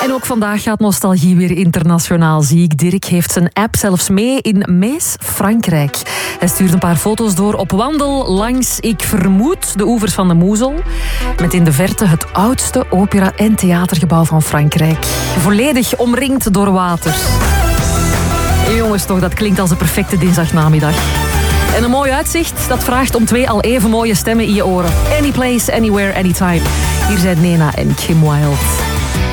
En ook vandaag gaat nostalgie weer internationaal, zie ik. Dirk heeft zijn app zelfs mee in Mees, Frankrijk. Hij stuurt een paar foto's door op wandel langs, ik vermoed, de oevers van de Moezel. Met in de verte het oudste opera- en theatergebouw van Frankrijk. Volledig omringd door water. Jongens, toch, dat klinkt als een perfecte dinsdagnamiddag. En een mooi uitzicht, dat vraagt om 2 al even mooie stemmen in je oren. Any place, anywhere, anytime. Hier zijn Nena en Kim Wilde.